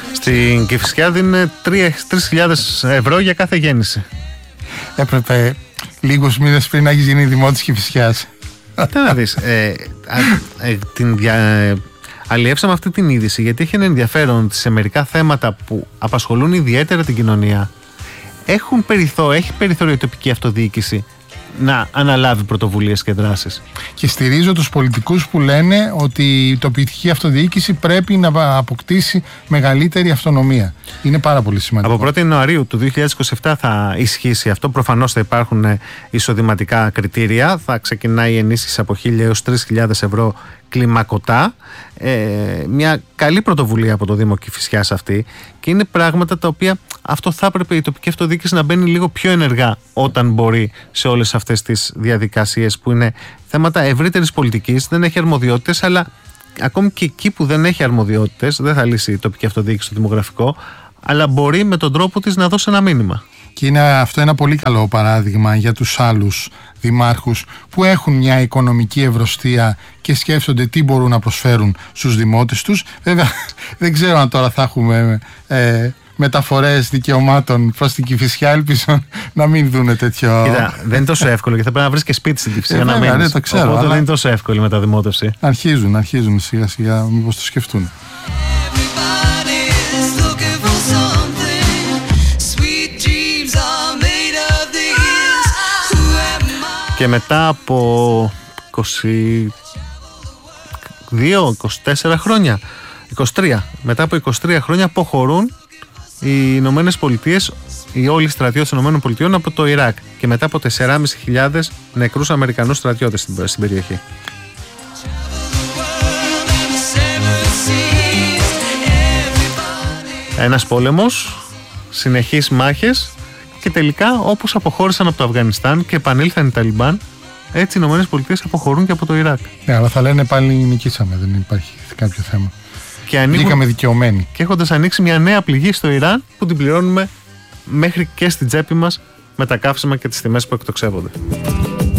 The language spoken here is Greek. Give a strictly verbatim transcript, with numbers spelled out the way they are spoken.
Στην Κηφισιά δίνουν τρεις χιλιάδες ευρώ για κάθε γέννηση. Έπρεπε λίγους μήνες πριν να έχεις γίνει δημότης Κηφισιάς. Τι να δεις, ε, α, ε, την δια, ε, αλλιεύσαμε αυτή την είδηση γιατί έχει ένα ενδιαφέρον ότι σε μερικά θέματα που απασχολούν ιδιαίτερα την κοινωνία έχουν περιθώ, έχει περιθώριο η τοπική αυτοδιοίκηση να αναλάβει πρωτοβουλίες και δράσεις. Και στηρίζω τους πολιτικούς που λένε ότι η τοπική αυτοδιοίκηση πρέπει να αποκτήσει μεγαλύτερη αυτονομία. Είναι πάρα πολύ σημαντικό. Από πρώτη Ιανουαρίου του δύο χιλιάδες είκοσι επτά θα ισχύσει αυτό. Προφανώς θα υπάρχουν εισοδηματικά κριτήρια. Θα ξεκινάει η ενίσχυση από χίλια έως τρεις χιλιάδες ευρώ κλιμακωτά. Ε, μια καλή πρωτοβουλία από το Δήμο Κηφισιάς αυτή, και είναι πράγματα τα οποία αυτό θα έπρεπε η τοπική αυτοδιοίκηση να μπαίνει λίγο πιο ενεργά όταν μπορεί σε όλες αυτές τις διαδικασίες που είναι θέματα ευρύτερης πολιτικής. Δεν έχει αρμοδιότητες, αλλά ακόμη και εκεί που δεν έχει αρμοδιότητες δεν θα λύσει η τοπική αυτοδιοίκηση στο δημογραφικό, αλλά μπορεί με τον τρόπο της να δώσει ένα μήνυμα. Και είναι αυτό ένα πολύ καλό παράδειγμα για τους άλλους δημάρχους που έχουν μια οικονομική ευρωστία και σκέφτονται τι μπορούν να προσφέρουν στους δημότες τους. Βέβαια δεν ξέρω αν τώρα θα έχουμε ε, μεταφορές δικαιωμάτων προς την Κηφισιά. Ελπίζω να μην δούνε τέτοιο. Κοίτα, δεν είναι τόσο εύκολο και θα πρέπει να βρεις και σπίτι στην Κηφισιά. Ε, να βέβαια, μείνεις. δεν το ξέρω, Οπότε αλλά δεν είναι τόσο εύκολη η μεταδημότευση. Αρχίζουν, αρχίζουν σιγά σιγά, μήπως το σκεφτούν. Και μετά από είκοσι δύο είκοσι τέσσερα χρόνια, είκοσι τρία, μετά από είκοσι τρία χρόνια αποχωρούν οι Ηνωμένες Πολιτείες, οι όλοι οι στρατιώτες των Ηνωμένων Πολιτειών από το Ιράκ, και μετά από τέσσερις χιλιάδες πεντακόσιους νεκρούς Αμερικανούς στρατιώτες στην, στην περιοχή. Ένας πόλεμος, συνεχείς μάχες, και τελικά όπως αποχώρησαν από το Αφγανιστάν και επανήλθαν οι Ταλιμπάν, έτσι οι Ηνωμένες Πολιτείες αποχωρούν και από το Ιράκ. Ναι, αλλά θα λένε πάλι νικήσαμε, δεν υπάρχει κάποιο θέμα. Και ανοίγουν, βγήκαμε δικαιωμένοι. Και έχοντας ανοίξει μια νέα πληγή στο Ιράν που την πληρώνουμε μέχρι και στην τσέπη μας με τα καύσιμα και τις τιμές που εκτοξεύονται.